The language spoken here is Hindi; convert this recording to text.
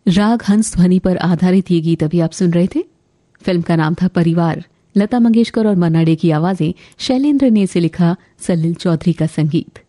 राग हंस ध्वनि पर आधारित ये गीत अभी आप सुन रहे थे। फिल्म का नाम था परिवार। लता मंगेशकर और मन्ना डे की आवाजें, शैलेंद्र ने इसे लिखा, सलिल चौधरी का संगीत।